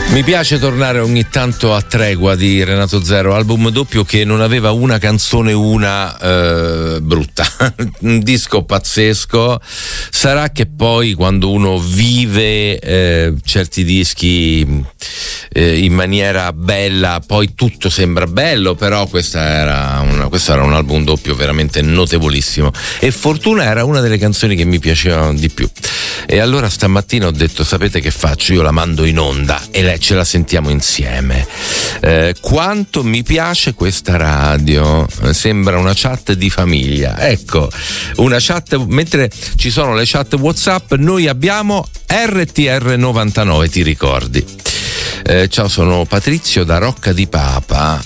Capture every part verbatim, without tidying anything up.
Mi piace tornare ogni tanto a Tregua di Renato Zero, album doppio che non aveva una canzone una eh, brutta, un disco pazzesco. Sarà che poi quando uno vive eh, certi dischi eh, in maniera bella, poi tutto sembra bello, però questa era una, questo era un album doppio veramente notevolissimo e Fortuna era una delle canzoni che mi piacevano di più. E allora stamattina ho detto: sapete che faccio? Io la mando in onda e lei ce la sentiamo insieme. Eh, quanto mi piace questa radio, sembra una chat di famiglia. Ecco, una chat, mentre ci sono le chat WhatsApp, noi abbiamo R T R novantanove, ti ricordi? Eh, ciao, sono Patrizio da Rocca di Papa.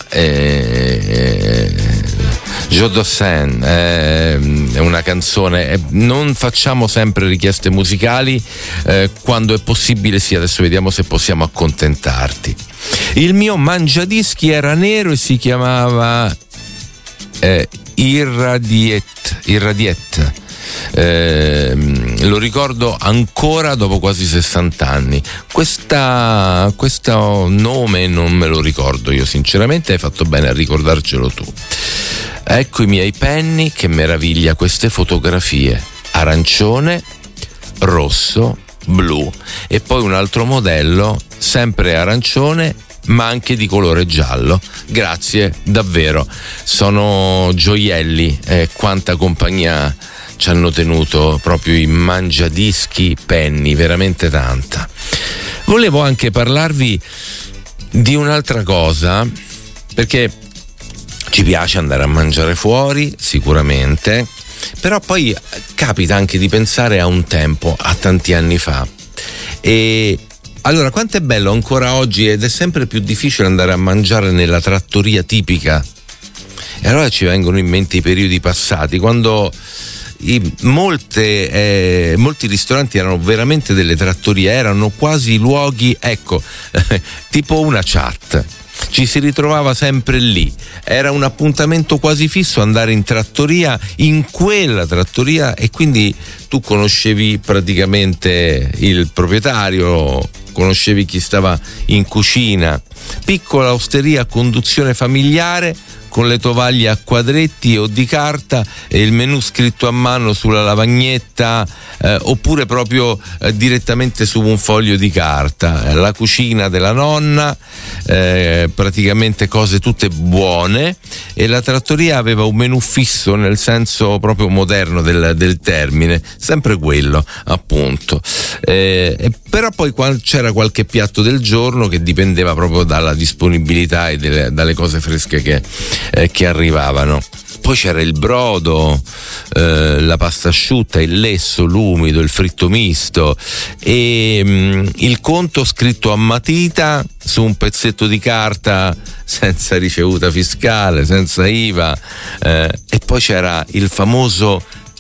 Eh, Jo Dossen è una canzone, eh, non facciamo sempre richieste musicali, eh, quando è possibile sì, adesso vediamo se possiamo accontentarti. Il mio mangiadischi era nero e si chiamava eh, Irradiet, Irradiet. Eh, lo ricordo ancora dopo quasi sessanta anni. Questa, questo nome non me lo ricordo io sinceramente, hai fatto bene a ricordarcelo tu. Ecco i miei penny, che meraviglia queste fotografie: arancione, rosso, blu e poi un altro modello sempre arancione ma anche di colore giallo. Grazie davvero, sono gioielli, eh, quanta compagnia ci hanno tenuto proprio i mangiadischi penny, veramente tanta. Volevo anche parlarvi di un'altra cosa, perché ci piace andare a mangiare fuori, sicuramente, però poi capita anche di pensare a un tempo, a tanti anni fa. E allora, quanto è bello ancora oggi, ed è sempre più difficile andare a mangiare nella trattoria tipica. E allora ci vengono in mente i periodi passati, quando i, molte, eh, molti ristoranti erano veramente delle trattorie, erano quasi luoghi, ecco, tipo una chat. Ci si ritrovava sempre lì, era un appuntamento quasi fisso andare in trattoria, in quella trattoria, e quindi tu conoscevi praticamente il proprietario, conoscevi chi stava in cucina. Piccola osteria a conduzione familiare, con le tovaglie a quadretti o di carta e il menù scritto a mano sulla lavagnetta, eh, oppure proprio eh, direttamente su un foglio di carta. La cucina della nonna, eh, praticamente cose tutte buone, e la trattoria aveva un menù fisso nel senso proprio moderno del, del termine, sempre quello appunto. Eh, però poi c'era qualche piatto del giorno che dipendeva proprio dalla disponibilità e delle, dalle cose fresche che Eh, che arrivavano. Poi c'era il brodo, eh, la pasta asciutta, il lesso, l'umido, il fritto misto e mh, il conto scritto a matita su un pezzetto di carta, senza ricevuta fiscale, senza I V A, eh, e poi c'era il famoso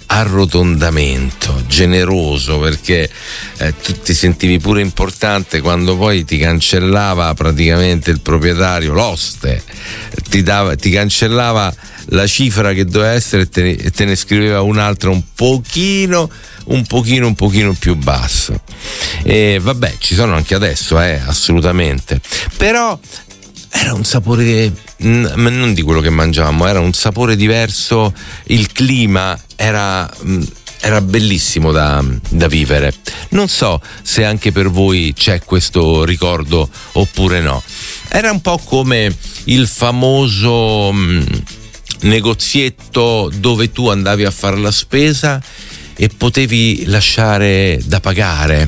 arrotondamento generoso, perché eh, tu ti sentivi pure importante quando poi ti cancellava praticamente il proprietario, l'oste ti dava, ti cancellava la cifra che doveva essere e te ne, e te ne scriveva un'altra un pochino un pochino un pochino più basso. E vabbè, ci sono anche adesso, eh, assolutamente, però era un sapore, ma non di quello che mangiavamo, era un sapore diverso, il clima era, era bellissimo da, da vivere. Non so se anche per voi c'è questo ricordo oppure no. Era un po' come il famoso mh, negozietto dove tu andavi a fare la spesa e potevi lasciare da pagare,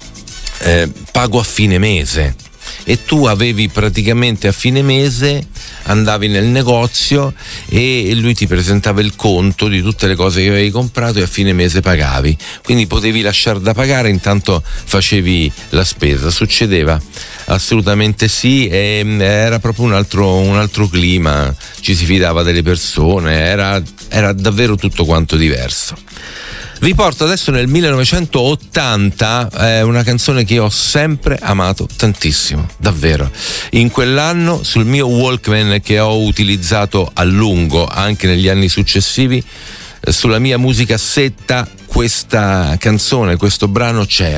eh, pago a fine mese. E tu avevi praticamente a fine mese, andavi nel negozio e lui ti presentava il conto di tutte le cose che avevi comprato e a fine mese pagavi, quindi potevi lasciare da pagare, intanto facevi la spesa. Succedeva? Assolutamente sì, e era proprio un altro, un altro clima, ci si fidava delle persone, era, era davvero tutto quanto diverso. Vi porto adesso nel millenovecentottanta, eh, una canzone che ho sempre amato tantissimo, davvero. In quell'anno sul mio Walkman, che ho utilizzato a lungo anche negli anni successivi, eh, sulla mia musicassetta questa canzone, questo brano c'era.